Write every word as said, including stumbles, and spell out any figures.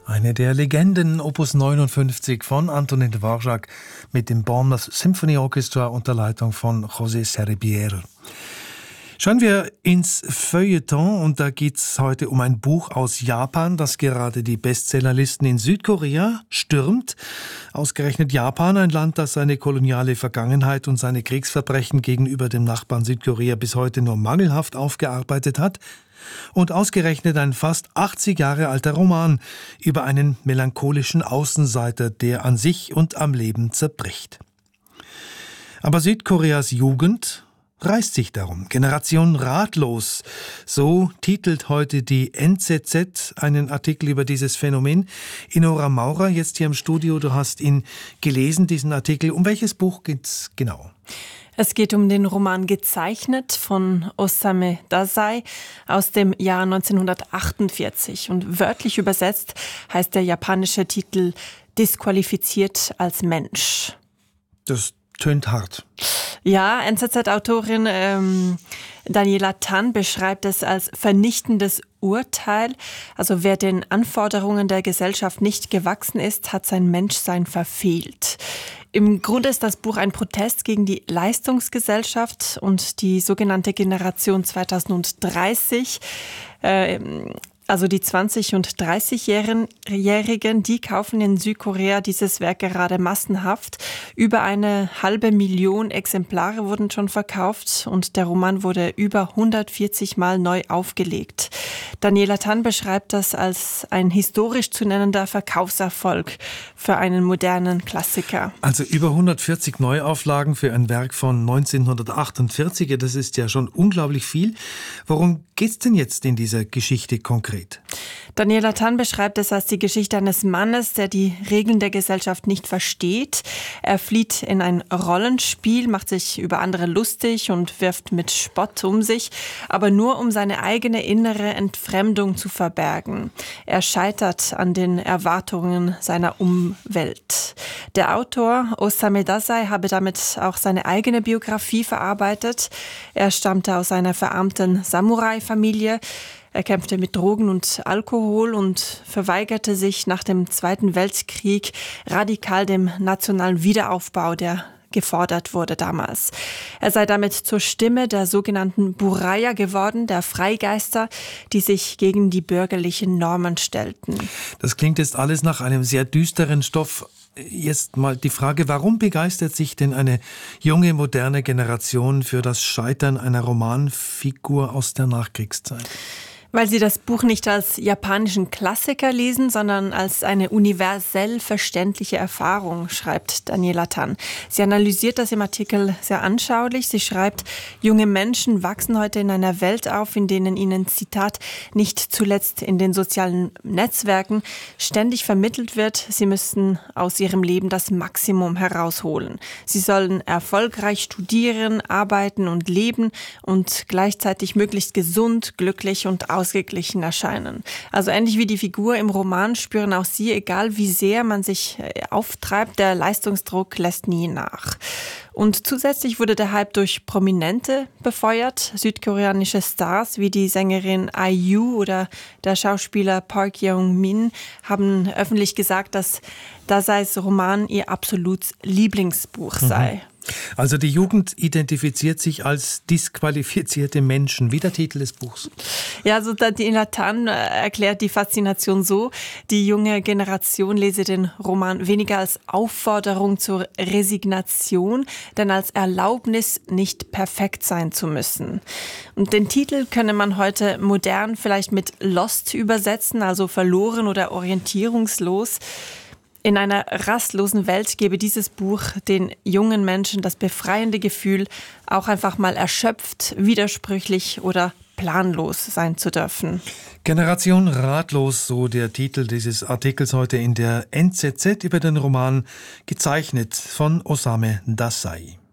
Eine der Legenden, Opus neunundfünfzig von Antonin Dvorak mit dem Bournemouth Symphony Orchestra unter Leitung von José Cerebiere. Schauen wir ins Feuilleton und da geht es heute um ein Buch aus Japan, das gerade die Bestsellerlisten in Südkorea stürmt. Ausgerechnet Japan, ein Land, das seine koloniale Vergangenheit und seine Kriegsverbrechen gegenüber dem Nachbarn Südkorea bis heute nur mangelhaft aufgearbeitet hat. Und ausgerechnet ein fast achtzig Jahre alter Roman über einen melancholischen Außenseiter, der an sich und am Leben zerbricht. Aber Südkoreas Jugend reißt sich darum. Generation ratlos. So titelt heute die N Z Z einen Artikel über dieses Phänomen. Inora Maurer, jetzt hier im Studio, du hast ihn gelesen, diesen Artikel. Um welches Buch geht's genau? Es geht um den Roman Gezeichnet von Osame Dazai aus dem Jahr neunzehnhundertachtundvierzig. Und wörtlich übersetzt heißt der japanische Titel Disqualifiziert als Mensch. Das tönt hart. Ja, N Z Z-Autorin ähm, Daniela Tan beschreibt es als vernichtendes Urteil. Also wer den Anforderungen der Gesellschaft nicht gewachsen ist, hat sein Menschsein verfehlt. Im Grunde ist das Buch ein Protest gegen die Leistungsgesellschaft und die sogenannte Generation zweitausenddreißig. Äh, Also die zwanzig- und dreißigjährigen, die kaufen in Südkorea dieses Werk gerade massenhaft. Über eine halbe Million Exemplare wurden schon verkauft und der Roman wurde über hundertvierzig Mal neu aufgelegt. Daniela Tan beschreibt das als ein historisch zu nennender Verkaufserfolg für einen modernen Klassiker. Also über hundertvierzig Neuauflagen für ein Werk von neunzehnhundertachtundvierzig, das ist ja schon unglaublich viel. Worum geht's denn jetzt in dieser Geschichte konkret? Daniela Tan beschreibt es als die Geschichte eines Mannes, der die Regeln der Gesellschaft nicht versteht. Er flieht in ein Rollenspiel, macht sich über andere lustig und wirft mit Spott um sich, aber nur um seine eigene innere Entfremdung zu verbergen. Er scheitert an den Erwartungen seiner Umwelt. Der Autor Osame Dazai habe damit auch seine eigene Biografie verarbeitet. Er stammte aus einer verarmten Samurai-Familie. Er kämpfte mit Drogen und Alkohol und verweigerte sich nach dem Zweiten Weltkrieg radikal dem nationalen Wiederaufbau, der gefordert wurde damals. Er sei damit zur Stimme der sogenannten Buraya geworden, der Freigeister, die sich gegen die bürgerlichen Normen stellten. Das klingt jetzt alles nach einem sehr düsteren Stoff. Jetzt mal die Frage, warum begeistert sich denn eine junge, moderne Generation für das Scheitern einer Romanfigur aus der Nachkriegszeit? Weil sie das Buch nicht als japanischen Klassiker lesen, sondern als eine universell verständliche Erfahrung, schreibt Daniela Tan. Sie analysiert das im Artikel sehr anschaulich. Sie schreibt, junge Menschen wachsen heute in einer Welt auf, in denen ihnen, Zitat, nicht zuletzt in den sozialen Netzwerken ständig vermittelt wird, sie müssten aus ihrem Leben das Maximum herausholen. Sie sollen erfolgreich studieren, arbeiten und leben und gleichzeitig möglichst gesund, glücklich und ausgeglichen ausgeglichen erscheinen. Also ähnlich wie die Figur im Roman spüren auch sie, egal wie sehr man sich auftreibt, der Leistungsdruck lässt nie nach. Und zusätzlich wurde der Hype durch Prominente befeuert. Südkoreanische Stars wie die Sängerin I U oder der Schauspieler Park Yeong-min haben öffentlich gesagt, dass Dazais Roman ihr absolutes Lieblingsbuch sei. Also die Jugend identifiziert sich als disqualifizierte Menschen, wie der Titel des Buchs. Ja, also Daniela Tan erklärt die Faszination so, die junge Generation lese den Roman weniger als Aufforderung zur Resignation, denn als Erlaubnis, nicht perfekt sein zu müssen. Und den Titel könne man heute modern vielleicht mit Lost übersetzen, also verloren oder orientierungslos. In einer rastlosen Welt gebe dieses Buch den jungen Menschen das befreiende Gefühl, auch einfach mal erschöpft, widersprüchlich oder planlos sein zu dürfen. Generation ratlos, so der Titel dieses Artikels heute in der N Z Z über den Roman Gezeichnet von Osame Dazai.